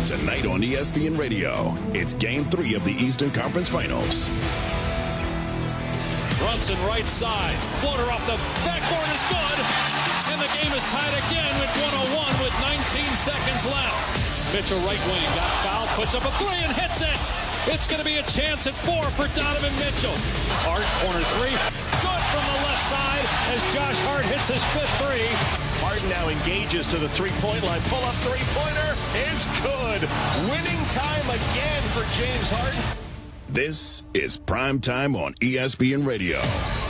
Tonight on ESPN Radio, it's Game 3 of the Eastern Conference Finals. Brunson right side. Floater off the backboard is good. And the game is tied again with 101 with 19 seconds left. Mitchell right wing. Got fouled. Puts up a three and hits it. It's going to be a chance at 4 for Donovan Mitchell. Hart, corner three. Good from the left side as Josh Hart hits his 5th three. Harden now engages to the three-point line. Pull-up three-pointer is good. Winning time again for James Harden. This is Prime Time on ESPN Radio.